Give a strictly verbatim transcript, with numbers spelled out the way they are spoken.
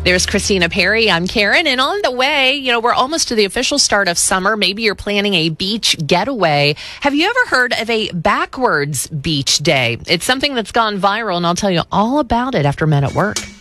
There's Christina Perry. I'm Karen. And on the way, you know, we're almost to the official start of summer. Maybe you're planning a beach getaway. Have you ever heard of a backwards beach day? It's something that's gone viral, and I'll tell you all about it after Men at Work.